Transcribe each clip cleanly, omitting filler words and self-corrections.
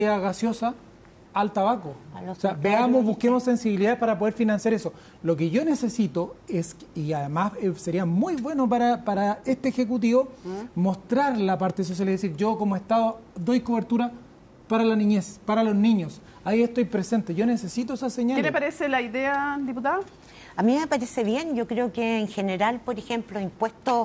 gaseosa al tabaco. O sea, veamos, busquemos sensibilidad para poder financiar eso. Lo que yo necesito es, y además sería muy bueno para este Ejecutivo, mostrar la parte social, es decir, yo como Estado doy cobertura para la niñez, para los niños. Ahí estoy presente. Yo necesito esa señal. ¿Qué le parece la idea, diputada? A mí me parece bien. Yo creo que en general, por ejemplo, impuestos,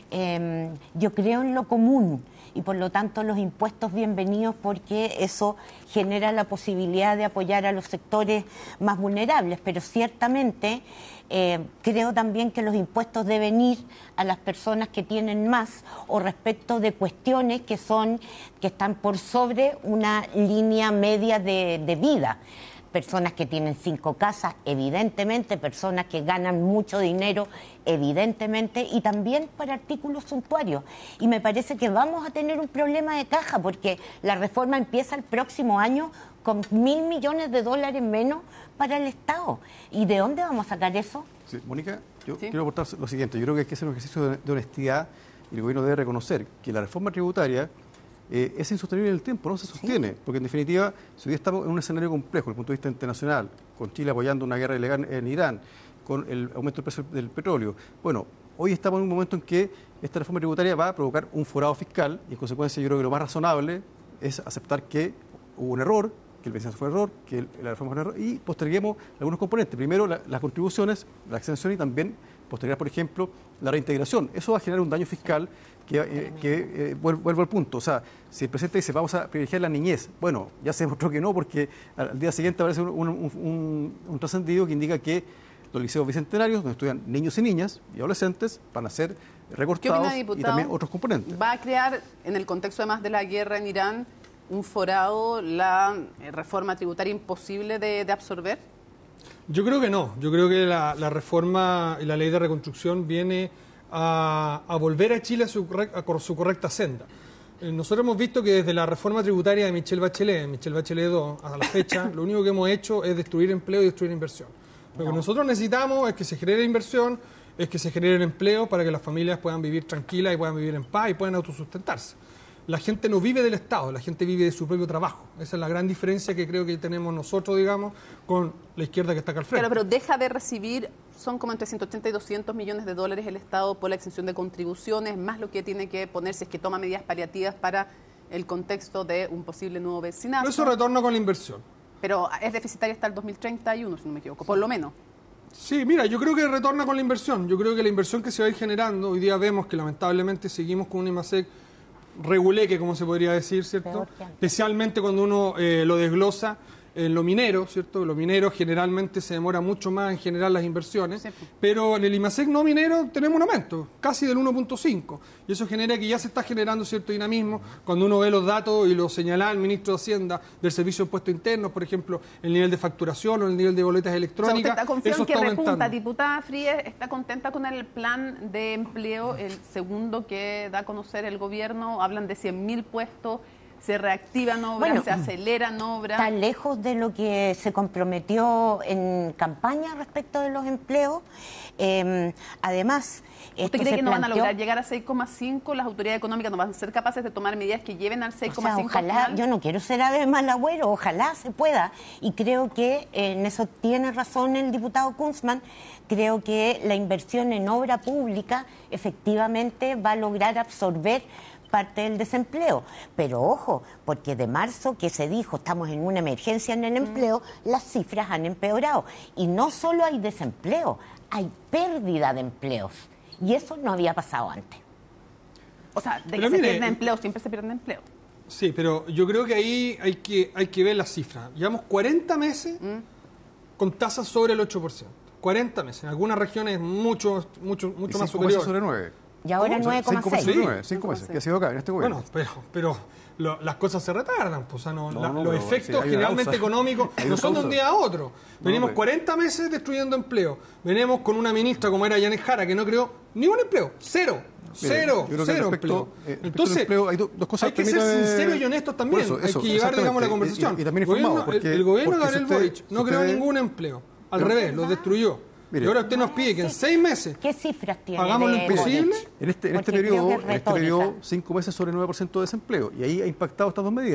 yo creo en lo común y por lo tanto los impuestos bienvenidos porque eso genera la posibilidad de apoyar a los sectores más vulnerables, pero ciertamente creo también que los impuestos deben ir a las personas que tienen más o respecto de cuestiones que están por sobre una línea media de vida. Personas que tienen 5 casas, evidentemente, personas que ganan mucho dinero, evidentemente, y también para artículos suntuarios. Y me parece que vamos a tener un problema de caja, porque la reforma empieza el próximo año con $1.000 millones menos para el Estado. ¿Y de dónde vamos a sacar eso? Sí, Mónica, yo quiero aportar lo siguiente. Yo creo que hay que hacer un ejercicio de honestidad y el gobierno debe reconocer que la reforma tributaria es insostenible en el tiempo, no se sostiene, porque en definitiva, si hoy estamos en un escenario complejo desde el punto de vista internacional, con Chile apoyando una guerra ilegal en Irán, con el aumento del precio del petróleo, bueno, hoy estamos en un momento en que esta reforma tributaria va a provocar un forado fiscal y en consecuencia yo creo que lo más razonable es aceptar que hubo un error, que el beneficio fue un error, que la reforma fue un error y posterguemos algunos componentes. Primero, las contribuciones, la exención y también postergar, por ejemplo, la reintegración. Eso va a generar un daño fiscal que vuelvo al punto. O sea, si el presidente dice vamos a privilegiar la niñez, bueno, ya se demostró que no, porque al día siguiente aparece un trascendido que indica que los liceos bicentenarios, donde estudian niños y niñas y adolescentes, van a ser recortados. ¿Qué opina, diputado? Y también otros componentes. ¿Va a crear, en el contexto además de la guerra en Irán, un forado, la reforma tributaria imposible de absorber? Yo creo que no. Yo creo que la reforma y la ley de reconstrucción viene a volver a Chile a su correcta senda. Nosotros hemos visto que desde la reforma tributaria de Michelle Bachelet II, a la fecha, lo único que hemos hecho es destruir empleo y destruir inversión. Lo que nosotros necesitamos es que se genere inversión, es que se genere empleo para que las familias puedan vivir tranquilas y puedan vivir en paz y puedan autosustentarse. La gente no vive del Estado, la gente vive de su propio trabajo. Esa es la gran diferencia que creo que tenemos nosotros, digamos, con la izquierda que está acá al frente. Claro, pero deja de recibir, son como entre 180 y 200 millones de dólares el Estado por la exención de contribuciones, más lo que tiene que poner si es que toma medidas paliativas para el contexto de un posible nuevo vecinazo. Pero eso retorna con la inversión. Pero es deficitaria hasta el 2031, si no me equivoco, por lo menos. Sí, mira, yo creo que retorna con la inversión. Yo creo que la inversión que se va a ir generando, hoy día vemos que lamentablemente seguimos con un IMASEC reguleque, como se podría decir, ¿cierto? Especialmente cuando uno lo desglosa en lo minero, ¿cierto? Lo minero generalmente se demora mucho más en generar las inversiones, pero en el IMASEC no minero tenemos un aumento, casi del 1.5, y eso genera que ya se está generando cierto dinamismo. Cuando uno ve los datos y lo señala el ministro de Hacienda del Servicio de Impuestos Internos, por ejemplo, el nivel de facturación o el nivel de boletas electrónicas, ¿usted está confiado en que repunta? Aumentando. Diputada Fríes, ¿está contenta con el plan de empleo, el segundo que da a conocer el gobierno? Hablan de 100.000 puestos. ¿Se reactivan obras, se aceleran obras? Está lejos de lo que se comprometió en campaña respecto de los empleos. Además, ¿usted cree que no van a lograr llegar a 6,5? ¿Las autoridades económicas no van a ser capaces de tomar medidas que lleven al 6,5? O sea, ojalá, yo no quiero ser ave mal agüero, ojalá se pueda. Y creo que en eso tiene razón el diputado Kunzmann. Creo que la inversión en obra pública efectivamente va a lograr absorber parte del desempleo. Pero ojo, porque de marzo que se dijo estamos en una emergencia en el empleo, las cifras han empeorado. Y no solo hay desempleo, hay pérdida de empleos. Y eso no había pasado antes. O sea, de que se pierde empleo, siempre se pierde empleo. Sí, pero yo creo que ahí hay que ver las cifras. Llevamos 40 meses con tasas sobre el 8%. 40 meses. En algunas regiones mucho más superior. Sobre 9. Y ahora 9,6. 5 meses, que ha sido acá en este gobierno. Bueno, pero las cosas se retardan. Pues, o sea, los efectos generalmente económicos no son de un día a otro. Venimos 40 meses destruyendo empleo. Venimos con una ministra como era Janet Jara, que no creó ni un empleo. Cero empleo. Entonces, empleo, hay dos cosas, hay que ser sinceros y honestos también. Hay que llevar, digamos, la conversación. Y también informado. El gobierno de Gabriel Boric no creó ningún empleo. Al revés, lo destruyó. Mire, y ahora usted nos pide que en 6 meses... ¿Qué cifras tiene? Hagamos lo imposible. En este periodo, 5 meses sobre 9% de desempleo. Y ahí ha impactado estas dos medidas.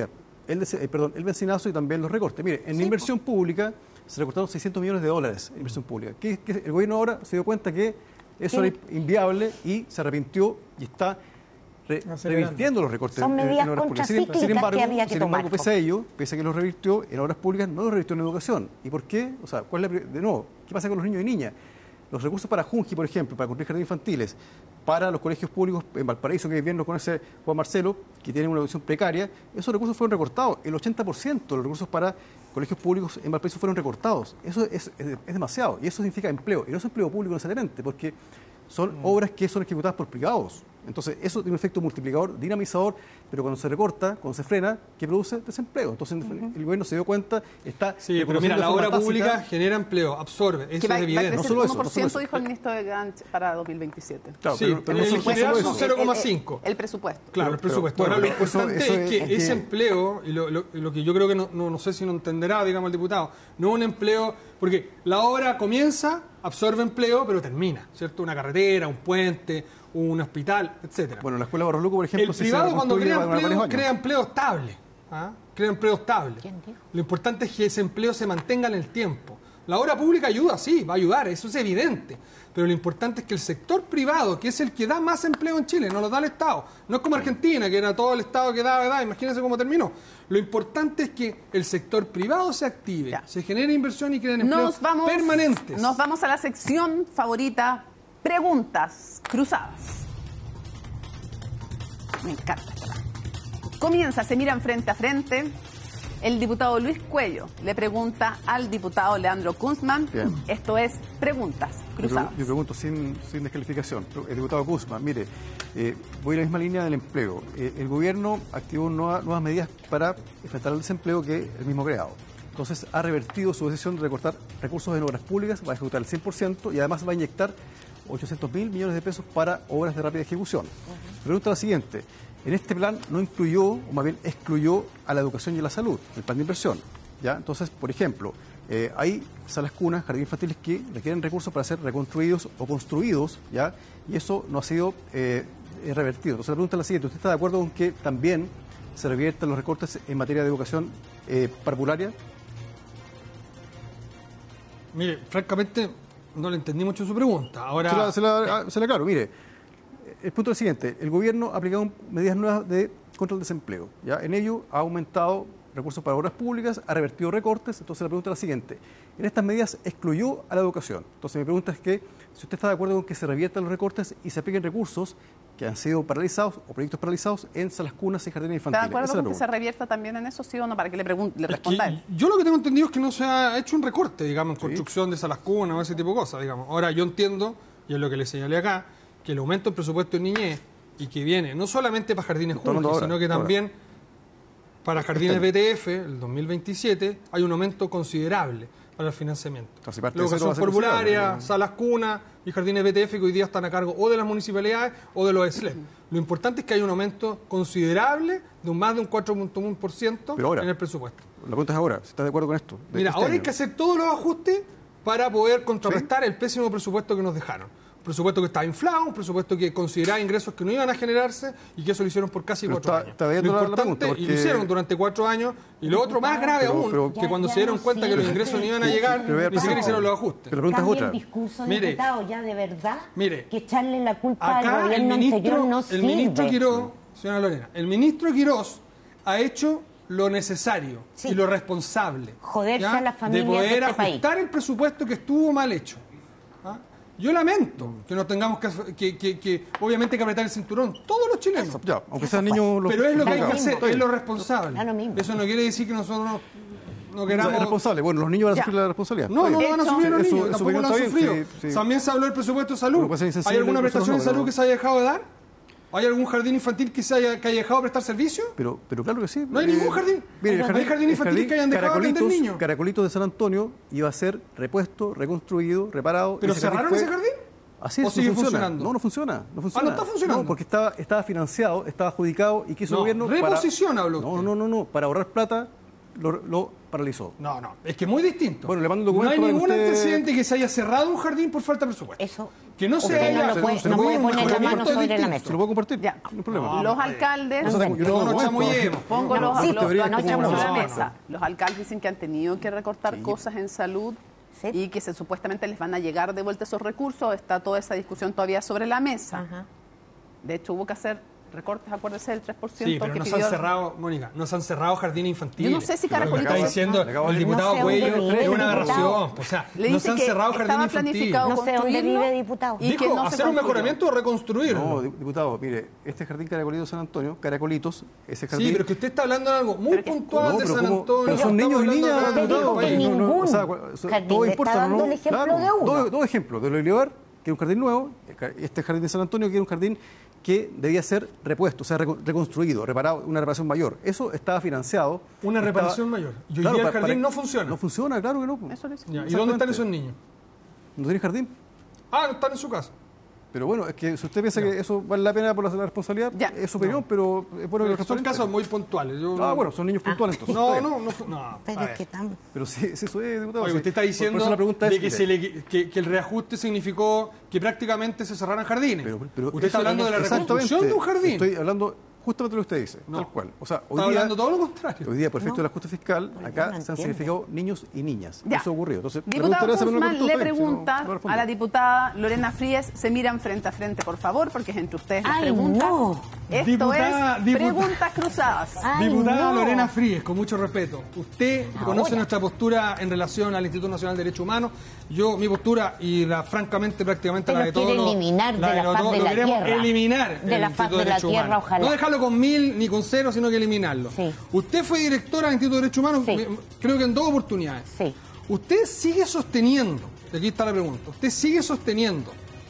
el benzinazo y también los recortes. Mire, en inversión pública se recortaron $600 millones en inversión pública. Que el gobierno ahora se dio cuenta que eso era inviable y se arrepintió y está revirtiendo los recortes Son medidas en obras públicas. contracíclicas que había que tomar. Pese a ello, pese a que los revirtió en obras públicas, no los revirtió en educación. ¿Y por qué? O sea, de nuevo, ¿qué pasa con los niños y niñas? Los recursos para Junji, por ejemplo, para construir jardines infantiles, para los colegios públicos en Valparaíso, que viviendo con ese Juan Marcelo, que tiene una educación precaria, esos recursos fueron recortados. El 80% de los recursos para colegios públicos en Valparaíso fueron recortados. Eso es demasiado. Y eso significa empleo. Y no es empleo público necesariamente, porque son obras que son ejecutadas por privados. Entonces, eso tiene un efecto multiplicador, dinamizador, pero cuando se recorta, cuando se frena, ¿qué produce? Desempleo. Entonces, el gobierno se dio cuenta, está... Sí, pero mira, la obra pública genera empleo, absorbe, eso es evidente. No solo eso, 1% dijo el ministro de Gantz para 2027. Claro, sí, pero en general son 0,5. El presupuesto. Claro, el presupuesto. Ahora, lo importante es que ese empleo, y lo que yo creo que no sé si no entenderá, digamos, el diputado, no un empleo, porque la obra comienza, absorbe empleo, pero termina, ¿cierto? Una carretera, un puente, un hospital, etcétera. Bueno, la escuela Barros Luco, por ejemplo... El privado cuando crea empleo estable. Crea empleo estable. Lo importante es que ese empleo se mantenga en el tiempo. La obra pública ayuda, sí, va a ayudar, eso es evidente. Pero lo importante es que el sector privado, que es el que da más empleo en Chile, no lo da el Estado. No es como Argentina, que era todo el Estado que daba, imagínense cómo terminó. Lo importante es que el sector privado se active, se genere inversión y creen empleos permanentes. Nos vamos a la sección favorita, preguntas cruzadas. Me encanta esta. Comienza, se miran frente a frente. El diputado Luis Cuello le pregunta al diputado Leandro Kunzmann. Bien. Esto es preguntas cruzadas. Yo pregunto sin descalificación. El diputado Kunzmann, mire, voy en la misma línea del empleo. El gobierno activó nuevas medidas para enfrentar el desempleo que el mismo creado. Entonces ha revertido su decisión de recortar recursos en obras públicas, va a ejecutar el 100% y además va a inyectar 800.000 millones de pesos para obras de rápida ejecución. Me pregunta la siguiente. En este plan no incluyó, o más bien excluyó a la educación y a la salud, el plan de inversión. ¿Ya? Entonces, por ejemplo, hay salas cunas, jardines infantiles que requieren recursos para ser reconstruidos o construidos, ¿ya? Y eso no ha sido revertido. Entonces la pregunta es la siguiente. ¿Usted está de acuerdo con que también se reviertan los recortes en materia de educación parvularia? Mire, francamente, no le entendí mucho su pregunta. Ahora... Se la aclaro, mire. El punto es el siguiente. El gobierno ha aplicado medidas nuevas contra el desempleo. ¿Ya? En ello ha aumentado recursos para obras públicas, ha revertido recortes. Entonces la pregunta es la siguiente. En estas medidas excluyó a la educación. Entonces mi pregunta es que si usted está de acuerdo con que se reviertan los recortes y se apliquen recursos que han sido paralizados o proyectos paralizados en salas cunas y jardines infantiles. ¿Está de acuerdo con que se revierta también en eso, sí o no? Para que le responda él. Yo lo que tengo entendido es que no se ha hecho un recorte, digamos, en construcción de salas cunas o ese tipo de cosas, digamos. Ahora yo entiendo, y es lo que le señalé acá, que el aumento del presupuesto en niñez y que viene no solamente para jardines Junji, sino que también para jardines BTF, el 2027, hay un aumento considerable para el financiamiento. La educación parvularia, salas cunas y jardines BTF que hoy día están a cargo o de las municipalidades o de los SLEP. Lo importante es que hay un aumento considerable de más de un 4.1% en el presupuesto. La pregunta es ahora, si estás de acuerdo con esto. Mira, ahora hay que hacer todos los ajustes para poder contrarrestar el pésimo presupuesto que nos dejaron. Un presupuesto que estaba inflado, un presupuesto que consideraba ingresos que no iban a generarse y que eso lo hicieron por casi 4 años. Lo importante, y lo hicieron durante 4 años, y lo otro más grave aún, que cuando se dieron cuenta que los ingresos no iban a llegar, ni siquiera hicieron los ajustes. Pero la pregunta es otra. El discurso de diputado ya de verdad, que echarle la culpa al gobierno anterior no sirve. El ministro Quirós, señora Lorena, el ministro Quirós ha hecho lo necesario y lo responsable a la familia de poder de este ajustar el presupuesto que estuvo mal hecho. Yo lamento que no tengamos que obviamente que apretar el cinturón, todos los chilenos. Ya, aunque sean niños... Pero es lo que hay que hacer, es lo responsable. Eso no quiere decir que nosotros no queramos... Es responsable, bueno, los niños van a sufrir la responsabilidad. No van a sufrir los niños, tampoco lo han sufrido. También se habló del presupuesto de salud. ¿Hay alguna prestación de salud que se haya dejado de dar? ¿Hay algún jardín infantil que haya dejado de prestar servicio? Pero claro que sí. No hay ningún jardín. Mire, no hay jardín infantil que hayan dejado de atender niños. Caracolitos de San Antonio iba a ser repuesto, reconstruido, reparado. ¿Pero cerraron ese jardín? Así es, ¿O sigue funcionando? No funciona. No está funcionando. No, porque estaba financiado, estaba adjudicado y quiso el gobierno reposición habló usted. No, para ahorrar plata lo paralizó. No, es que es muy distinto. Bueno, le mando un no documento hay ningún para que usted... antecedente que se haya cerrado un jardín por falta de presupuesto. Eso. Que no se Usted haya... no lo puede, no puede poner la mano sobre la mesa. ¿Se lo puedo compartir? Ya. No hay problema. Los alcaldes... No chamullemos. Pongo los Sí, sobre pero no la chamullemos. mesa. Los alcaldes dicen que han tenido que recortar cosas en salud Sí. y que supuestamente les van a llegar de vuelta esos recursos. Está toda esa discusión todavía sobre la mesa. Ajá. De hecho, hubo que hacer recortes, acuérdese del 3% Sí, pero que nos pidió... han cerrado, Mónica, nos han cerrado jardines infantiles. Yo no sé si Lo que Caracolito... está diciendo le acabo el de- diputado No sé dónde Cuello vive es el una diputado. aberración. O sea, Le nos dice han que cerrado estaba jardines infantiles. planificado No sé dónde construirlo vive, diputado. y que Dijo, no se hacer un construyó. mejoramiento o reconstruirlo. No, diputado, mire, este jardín Caracolito San Antonio, Caracolitos, ese jardín... Sí, pero que usted está hablando de algo muy Pero que- puntual No, de pero San ¿cómo? Antonio. Pero son estamos niños y hablando niñas, de Usted todo dijo el que país. ningún todo jardín. Le importa, está dando ¿no? el ejemplo Claro, de uno. dos ejemplos. De Olivar, que es un jardín nuevo, este jardín de San Antonio, que es un jardín que debía ser repuesto, o sea, reconstruido, reparado, una reparación mayor. Eso estaba financiado. Una Estaba- reparación mayor. Y hoy Claro, día el para- jardín para- no funciona. No funciona, claro que no. Eso le dice. Ya, ¿y dónde están Exactamente. esos niños? ¿No tiene jardín? Ah, están en su casa. Pero bueno, es que si usted piensa que eso vale la pena por la responsabilidad, Ya. es su opinión, pero es bueno que lo Son transparente. casos muy puntuales. Yo- Ah, bueno, son niños puntuales entonces. No, Está bien. no. Pero a es ver. que estamos... Pero sí, eso es, diputado. Oye, sí. usted está Por diciendo eso la pregunta de es, que, mire, que el reajuste significó que prácticamente se cerraran jardines. pero usted está eso- hablando de la exactamente. reconstrucción de un jardín. Estoy hablando justamente lo que usted dice, No. tal cual. O sea, Está hablando todo lo contrario. Hoy día, por efecto No. de la ajuste fiscal, Porque acá no se han entiendo. significado niños y niñas. Ya. Eso ha ocurrido. Entonces, me Diputado gustaría saber una Guzmán, pregunta le a usted, si no, pregunta no responde. a la diputada Lorena Fríes, se miran frente a frente, por favor, porque es entre ustedes las Ay, preguntas. no. Esto Diputada- es diputada- preguntas cruzadas. Ay, Diputada no. Lorena Fríes, con mucho respeto, usted conoce Ahora. nuestra postura en relación al Instituto Nacional de Derechos Humanos. Yo, mi postura, y francamente prácticamente Usted la lo de todos quiere los- eliminar de la de faz todos, de lo la queremos tierra. eliminar De el la faz Instituto de la Derechos tierra, Humanos. ojalá. No dejarlo con 1000 ni con 0, sino que eliminarlo. Sí. Usted fue directora del Instituto de Derechos Humanos, Sí. creo que en 2 oportunidades. Sí. Usted sigue sosteniendo, y aquí está la pregunta, usted sigue sosteniendo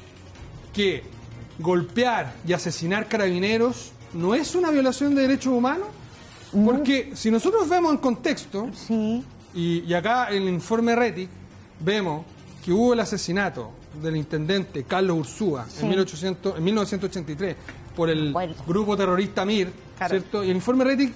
que golpear y asesinar carabineros no es una violación de derechos humanos, porque si nosotros vemos en contexto, Sí. y acá en el informe RETIC vemos que hubo el asesinato del intendente Carlos Ursúa Sí. en 1983 por el Acuerdo. grupo terrorista MIR, Claro. ¿cierto? Y el informe RETIC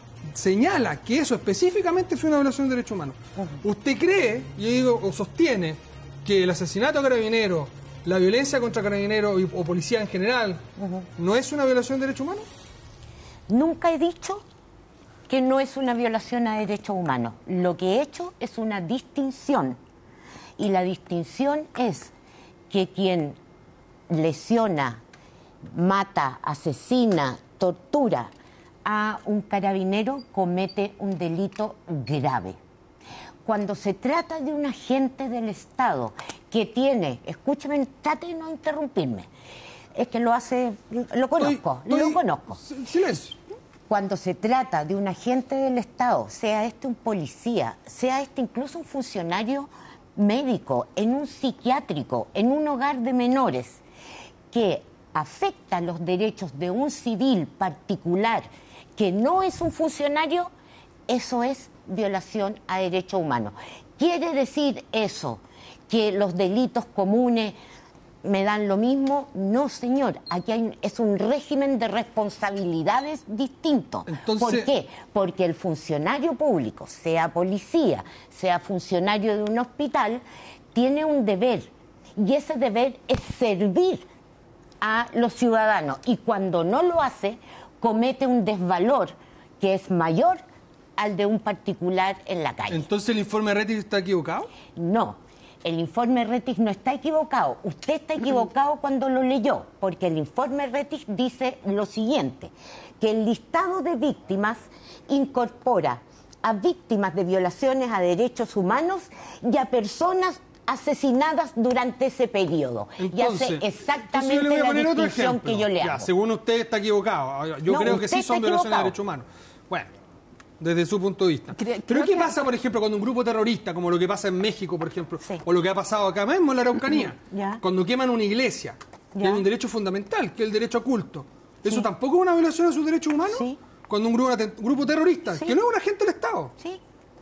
señala que eso específicamente fue una violación de derechos humanos. ¿Usted cree, yo digo, o sostiene, que el asesinato a carabineros, la violencia contra carabineros o policía en general, no es una violación de derechos humanos? Nunca he dicho que no es una violación a derechos humanos. Lo que he hecho es una distinción. Y la distinción es que quien lesiona, mata, asesina, tortura a un carabinero comete un delito grave. Cuando se trata de un agente del Estado que tiene, escúcheme, trate de no interrumpirme, es que lo hace, lo conozco. Silencio. Cuando se trata de un agente del Estado, sea este un policía, sea este incluso un funcionario médico, en un psiquiátrico, en un hogar de menores, que afecta los derechos de un civil particular que no es un funcionario, eso es violación a derechos humanos. ¿Quiere decir eso que los delitos comunes me dan lo mismo? No, señor. Aquí es un régimen de responsabilidades distinto. Entonces- ¿Por qué? Porque el funcionario público, sea policía, sea funcionario de un hospital, tiene un deber. Y ese deber es servir a los ciudadanos. Y cuando no lo hace, comete un desvalor que es mayor al de un particular en la calle. Entonces el informe RETIC está equivocado. No, el informe RETIC no está equivocado. Usted está equivocado cuando lo leyó, porque el informe RETIC dice lo siguiente, que el listado de víctimas incorpora a víctimas de violaciones a derechos humanos y a personas asesinadas durante ese periodo. Y hace exactamente yo le voy a la poner otro distinción ejemplo. que yo le Ya, hago. según usted está equivocado. Yo No, creo que usted sí son está violaciones de equivocado. derechos humanos. Bueno, desde su punto de vista. Creo Pero ¿qué que- pasa, por ejemplo, cuando un grupo terrorista, como lo que pasa en México, por ejemplo, Sí. o lo que ha pasado acá mismo en la Araucanía, Ya. cuando queman una iglesia, que Ya. hay un derecho fundamental, que es el derecho a culto? ¿Eso tampoco es una violación de sus derechos humanos? Sí. Cuando un grupo terrorista, Sí. que no es un agente del Estado. Sí.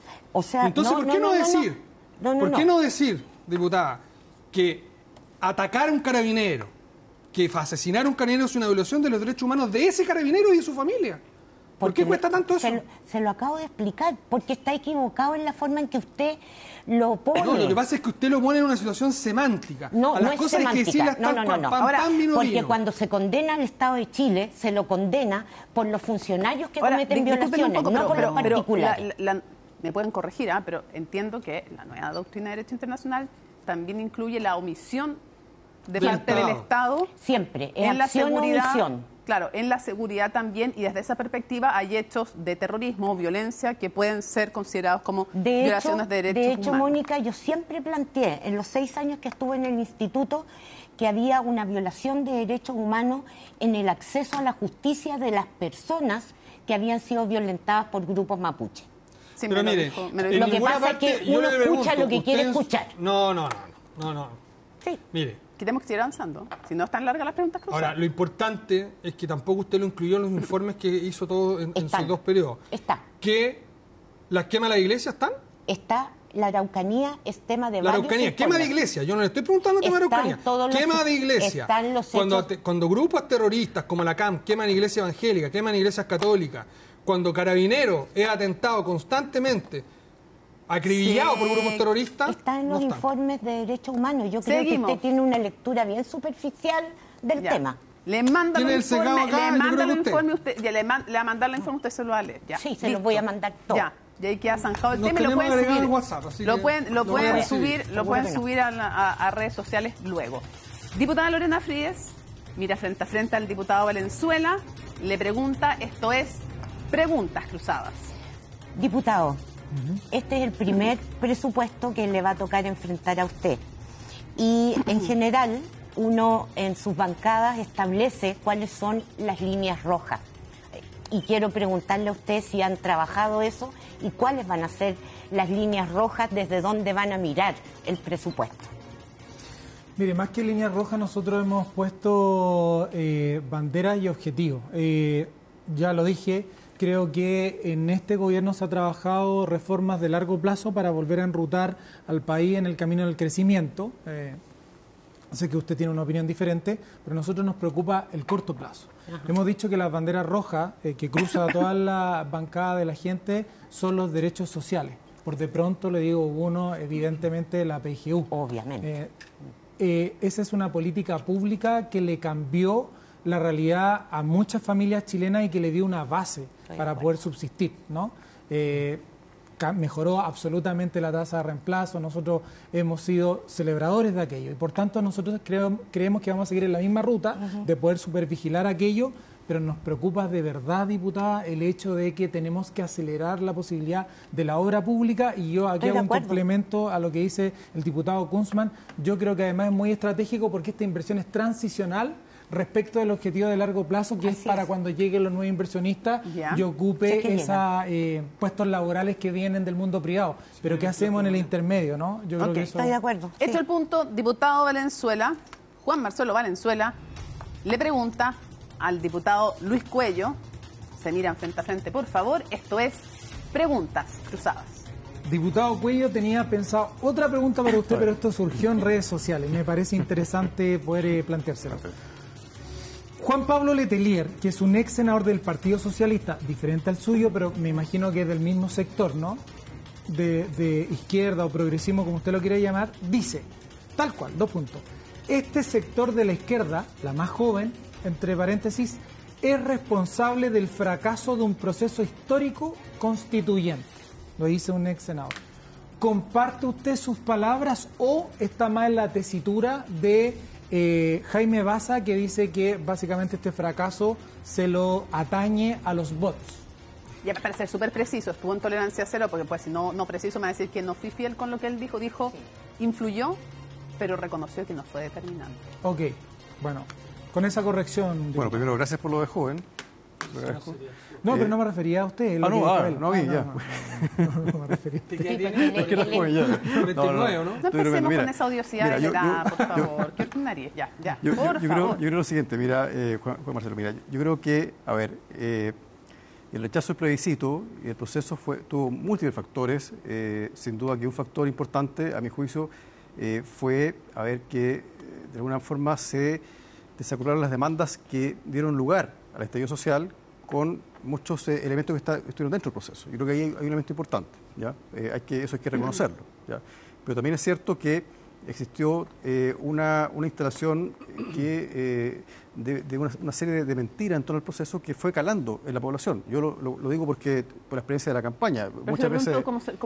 O sea, Entonces, ¿por qué no decir? No. ¿Por qué no decir, diputada, que atacar a un carabinero, que asesinar a un carabinero es una violación de los derechos humanos de ese carabinero y de su familia? ¿Por qué cuesta tanto eso? Se lo acabo de explicar, porque está equivocado en la forma en que usted lo pone. No, lo que pasa es que usted lo pone en una situación semántica. No, a las no es cosas semántica. hay que decirlas tal cual, pam, Ahora, pam, vino, porque vino. cuando se condena al Estado de Chile, se lo condena por los funcionarios que Ahora, cometen disculpen un violaciones, poco, no por los pero particulares. me pueden corregir, pero entiendo que la nueva doctrina de derecho internacional también incluye la omisión de parte del Estado. Siempre, es en la acción o seguridad, omisión. claro, en la seguridad también, y desde esa perspectiva hay hechos de terrorismo o violencia que pueden ser considerados como violaciones de derechos De hecho, humanos. Mónica, yo siempre planteé, en los 6 años que estuve en el instituto, que había una violación de derechos humanos en el acceso a la justicia de las personas que habían sido violentadas por grupos mapuche. Sí, Pero me lo mire, dijo, Lo que pasa es que yo uno le escucha pregunto, lo que quiere ¿ustedes- escuchar. No. Sí. Mire, que tenemos que seguir avanzando. Si no están largas las preguntas cruzadas. ahora, lo importante es que tampoco usted lo incluyó en los informes que hizo todo en Están. sus 2 periodos. Está. ¿Que las quema de la iglesia están? Está, la Araucanía es tema de La varios Araucanía, quema de informes. iglesia. Yo no le estoy preguntando tema de Están Araucanía. todos los- Quema de iglesia. están los Cuando, hechos- cuando grupos terroristas como la CAM queman iglesias evangélicas, queman iglesias católicas, cuando Carabineros es atentado constantemente, acribillado Sí. por grupos terroristas, Está en no los están. informes de derechos humanos. Yo creo Seguimos. que usted tiene una lectura bien superficial del Ya. tema. Le mandan Tiene el el secado informe, acá, le yo creo mandan que el usted. informe, le va a mandar el informe, usted se lo va a leer. Ya. Sí, se Listo. los voy a mandar todo. Ya. Y ahí queda zanjado el Nos tema y lo tenemos pueden agregado subir. en WhatsApp, así lo que pueden, lo voy a recibir. lo Seguro pueden que no. subir a redes sociales luego. Diputada Lorena Fríes, mira frente a frente al diputado Valenzuela, le pregunta, esto es preguntas cruzadas. Diputado, este es el primer presupuesto que le va a tocar enfrentar a usted. Y en general, uno en sus bancadas establece cuáles son las líneas rojas. Y quiero preguntarle a usted si han trabajado eso y cuáles van a ser las líneas rojas, desde dónde van a mirar el presupuesto. Mire, más que líneas rojas, nosotros hemos puesto banderas y objetivos. Ya lo dije, creo que en este gobierno se ha trabajado reformas de largo plazo para volver a enrutar al país en el camino del crecimiento. Sé que usted tiene una opinión diferente, pero a nosotros nos preocupa el corto plazo. Hemos dicho que las banderas rojas que cruza toda la bancada de la gente son los derechos sociales. Por de pronto le digo uno, evidentemente la PGU. Obviamente. Esa es una política pública que le cambió la realidad a muchas familias chilenas y que le dio una base para poder subsistir, ¿no? Mejoró absolutamente la tasa de reemplazo, nosotros hemos sido celebradores de aquello y por tanto nosotros creemos que vamos a seguir en la misma ruta de poder supervigilar aquello, pero nos preocupa de verdad, diputada, el hecho de que tenemos que acelerar la posibilidad de la obra pública y yo aquí hago un complemento a lo que dice el diputado Kunzman. Yo creo que además es muy estratégico porque esta inversión es transicional respecto del objetivo de largo plazo, que es para cuando lleguen los nuevos inversionistas y ocupe esos puestos laborales que vienen del mundo privado. Pero ¿qué hacemos en el intermedio, no? Yo creo que eso... Estoy de acuerdo. Hecho el punto, diputado Valenzuela, Juan Marcelo Valenzuela, le pregunta al diputado Luis Cuello, se miran frente a frente, por favor, esto es preguntas cruzadas. Diputado Cuello, tenía pensado otra pregunta para usted, pero esto surgió en redes sociales. Me parece interesante poder planteárselo. Juan Pablo Letelier, que es un ex senador del Partido Socialista, diferente al suyo, pero me imagino que es del mismo sector, ¿no? De izquierda o progresismo, como usted lo quiere llamar, dice, tal cual, 2 puntos. Este sector de la izquierda, la más joven, entre paréntesis, es responsable del fracaso de un proceso histórico constituyente. Lo dice un ex senador. ¿Comparte usted sus palabras o está más en la tesitura de Jaime Baza, que dice que básicamente este fracaso se lo atañe a los bots? Ya para ser súper preciso, estuvo en tolerancia cero, porque pues si no preciso me va a decir que no fui fiel con lo que él dijo. Dijo, influyó, pero reconoció que no fue determinante. Ok, bueno, con esa corrección... Bueno, primero, gracias por lo de joven. No, pero no me refería a usted. No, vi, ya. No me refería. Porque era joven ya. 29, ¿no? No empecemos con esa odiosidad de la edad, por favor. ¿Qué ordinaria? Ya, Yo por favor. creo lo siguiente, mira, Juan Marcelo, mira, yo creo que, a ver, el rechazo del plebiscito y el proceso tuvo múltiples factores. Sin duda que un factor importante, a mi juicio, fue, a ver, que de alguna forma se desacularon las demandas que dieron lugar al estallido social, con muchos elementos que estuvieron dentro del proceso. Yo creo que ahí hay un elemento importante, ¿ya? Eso hay que reconocerlo, ¿ya? Pero también es cierto que existió una instalación que de una serie de mentiras en torno al proceso que fue calando en la población. Yo lo digo porque por la experiencia de la campaña. Muchas veces